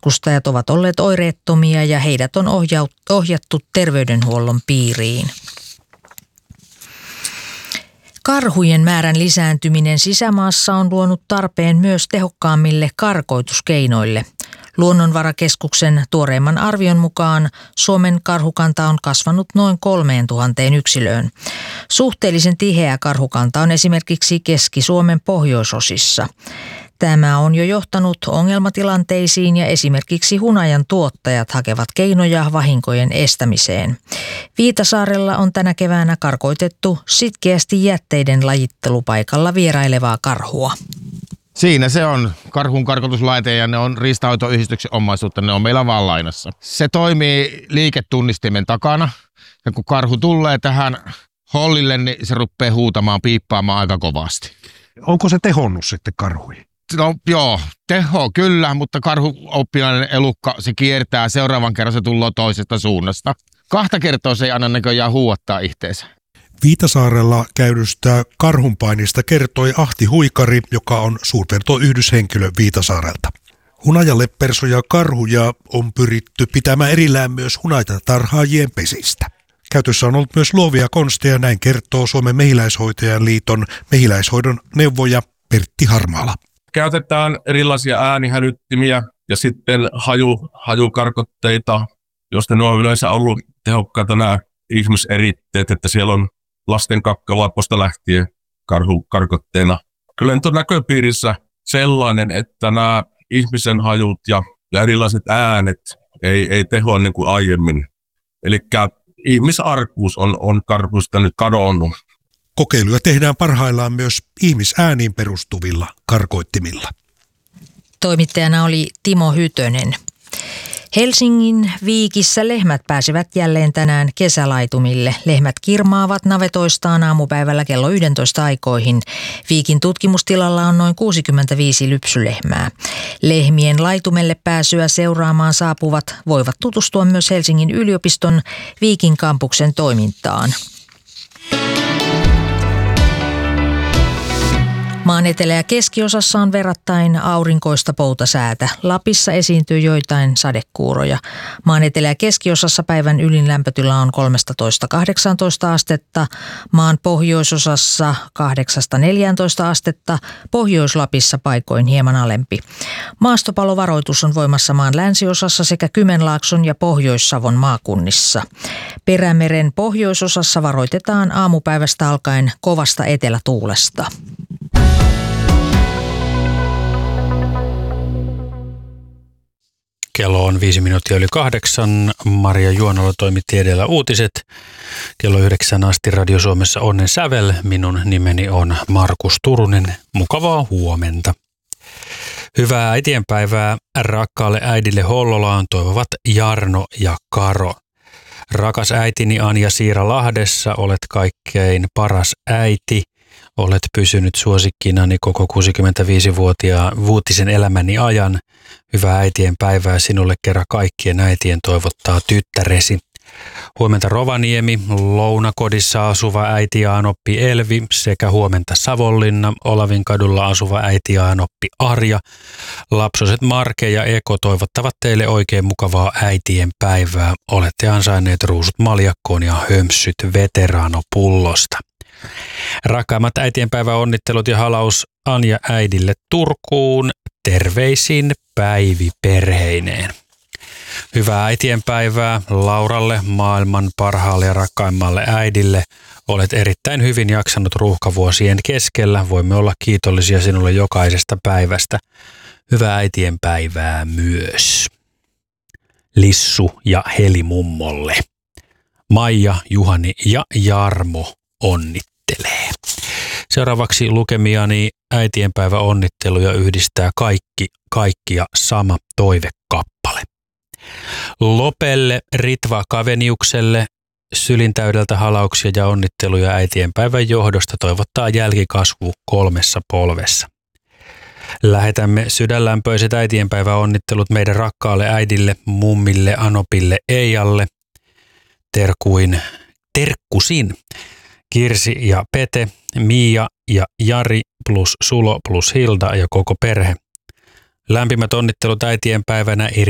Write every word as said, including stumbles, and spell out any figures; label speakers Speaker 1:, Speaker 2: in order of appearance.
Speaker 1: matkustajat ovat olleet oireettomia ja heidät on ohjattu terveydenhuollon piiriin. Karhujen määrän lisääntyminen sisämaassa on luonut tarpeen myös tehokkaammille karkoituskeinoille. Luonnonvarakeskuksen tuoreimman arvion mukaan Suomen karhukanta on kasvanut noin kolmeen tuhanteen yksilöön. Suhteellisen tiheä karhukanta on esimerkiksi Keski-Suomen pohjoisosissa. Tämä on jo johtanut ongelmatilanteisiin ja esimerkiksi hunajan tuottajat hakevat keinoja vahinkojen estämiseen. Viitasaarella on tänä keväänä karkoitettu sitkeästi jätteiden lajittelupaikalla vierailevaa karhua.
Speaker 2: Siinä se on karhun karkotuslaite ja ne on riistanhoitoyhdistyksen omaisuutta, ne on meillä vaan lainassa. Se toimii liiketunnistimen takana ja kun karhu tulee tähän hollille, niin se rupeaa huutamaan, piippaamaan aika kovasti.
Speaker 3: Onko se tehonnut sitten karhuihin?
Speaker 2: No joo, teho kyllä, mutta karhuoppilainen elukka, se kiertää, seuraavan kerran se tulee toisesta suunnasta. Kahta kertaa se ei anna näköjään huuattaa itteensä.
Speaker 3: Viitasaarella käydystä karhunpainista kertoi Ahti Huikari, joka on suurpetoyhdyshenkilö Viitasaarelta. Hunajalepperso ja karhuja on pyritty pitämään erillään myös hunajatarhaajien pesistä. Käytössä on ollut myös luovia konsteja, näin kertoo Suomen mehiläishoitajan liiton mehiläishoidon neuvoja Pertti Harmaala.
Speaker 4: Käytetään erilaisia äänihälyttimiä ja sitten haju, hajukarkotteita, joista ne on yleensä ollut tehokkaita nämä ihmiseritteet, että siellä on lasten kakkalaaposta lähtien karhukarkotteena. Kyllä nyt on näköpiirissä sellainen, että nämä ihmisen hajut ja, ja erilaiset äänet ei, ei tehoa niin kuin aiemmin. Eli ihmisarkuus on, on karhuista nyt kadonnut.
Speaker 3: Kokeiluja tehdään parhaillaan myös ihmisääniin perustuvilla karkoittimilla.
Speaker 1: Toimittajana oli Timo Hytönen. Helsingin Viikissä lehmät pääsivät jälleen tänään kesälaitumille. Lehmät kirmaavat navetoistaan aamupäivällä kello yksitoista aikoihin. Viikin tutkimustilalla on noin kuusikymmentäviisi lypsylehmää. Lehmien laitumelle pääsyä seuraamaan saapuvat voivat tutustua myös Helsingin yliopiston Viikin kampuksen toimintaan. Maan etelä- ja keskiosassa on verrattain aurinkoista poutasäätä. Lapissa esiintyy joitain sadekuuroja. Maan etelä- ja keskiosassa päivän ylin lämpötila on kolmetoista kahdeksantoista astetta. Maan pohjoisosassa kahdeksasta neljääntoista astetta. Pohjois-Lapissa paikoin hieman alempi. Maastopalovaroitus on voimassa maan länsiosassa sekä Kymenlaakson ja Pohjois-Savon maakunnissa. Perämeren pohjoisosassa varoitetaan aamupäivästä alkaen kovasta etelätuulesta.
Speaker 5: Kello on viisi minuuttia yli kahdeksan. Maria Juonola toimitti edellä uutiset. Kello yhdeksän asti Radio Suomessa Onnen sävel. Minun nimeni on Markus Turunen. Mukavaa huomenta. Hyvää äitienpäivää rakkaalle äidille Hollolaan toivovat Jarno ja Karo. Rakas äitini Anja Siira Lahdessa, olet kaikkein paras äiti. Olet pysynyt suosikkinani koko kuusikymmentäviisivuotiaan vuotisen elämäni ajan. Hyvää äitien päivää sinulle kerran kaikkien äitien toivottaa tyttäresi. Huomenta Rovaniemi, Lounakodissa asuva äiti Aanoppi Elvi sekä huomenta Savonlinna, Olavinkadulla asuva äiti Aanoppi Arja. Lapsoset Marke ja Eko toivottavat teille oikein mukavaa äitien päivää. Olette ansainneet ruusut maljakkoon ja hömpsyt veteraanopullosta. Rakkaimmat äitienpäivän onnittelut ja halaus Anja äidille Turkuun. Terveisin Päivi perheineen. Hyvää äitienpäivää Lauralle, maailman parhaalle ja rakkaimmalle äidille. Olet erittäin hyvin jaksanut ruuhkavuosien keskellä. Voimme olla kiitollisia sinulle jokaisesta päivästä. Hyvää äitienpäivää myös Lissu ja Heli mummolle. Maija, Juhani ja Jarmo onnittelee. Seuraavaksi lukemiani äitienpäivä onnitteluja yhdistää kaikki, kaikkia sama toivekappale. Lopelle, Ritva Kaveniukselle, sylintäydeltä halauksia ja onnitteluja äitienpäivän johdosta toivottaa jälkikasvu kolmessa polvessa. Lähetämme sydänlämpöiset äitienpäivän onnittelut meidän rakkaalle äidille, mummille, Anopille, Eijalle. Terkuin, terkkusin. Kirsi ja Pete, Miia ja Jari plus Sulo plus Hilda ja koko perhe. Lämpimät onnittelut äitienpäivänä eri